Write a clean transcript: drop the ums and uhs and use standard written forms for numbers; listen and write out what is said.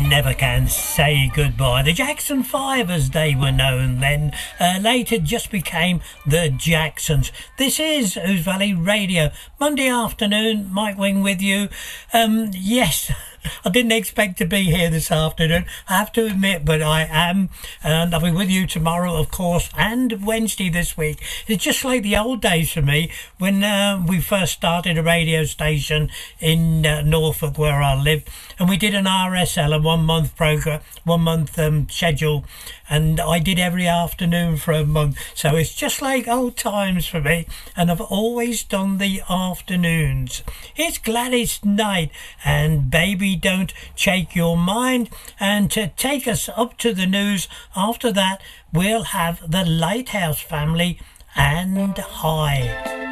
never can say goodbye. The Jackson 5 as they were known then, later just became the Jacksons. This is Ouse Valley Radio, Monday afternoon, Mike Wing with you. Yes, I didn't expect to be here this afternoon, I have to admit, but I am, and I'll be with you tomorrow, of course, and Wednesday this week. It's just like the old days for me, when we first started a radio station in Norfolk, where I live, and we did an RSL, a 1 month program, 1 month schedule, and I did every afternoon for a month. So it's just like old times for me, and I've always done the afternoons. It's Gladys Knight and Baby Don't Shake Your Mind, and to take us up to the news after that we'll have the Lighthouse Family and High.